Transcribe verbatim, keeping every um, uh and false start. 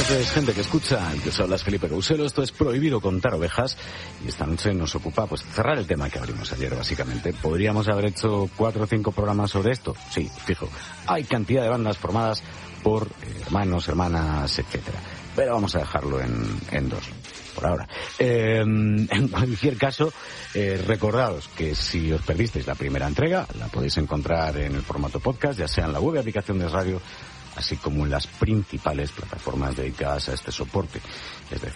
noches, gente que escucha. El que os habla es Felipe Couselo. Esto es Prohibido Contar Ovejas. Y esta noche nos ocupa pues cerrar el tema que abrimos ayer, básicamente. ¿Podríamos haber hecho cuatro o cinco programas sobre esto? Sí, fijo. Hay cantidad de bandas formadas por eh, hermanos, hermanas, etcétera. Pero vamos a dejarlo en, en dos, por ahora. Eh, en cualquier caso, eh, recordaos que si os perdisteis la primera entrega, la podéis encontrar en el formato podcast, ya sea en la web de aplicación de radio, así como en las principales plataformas dedicadas a este soporte, es decir,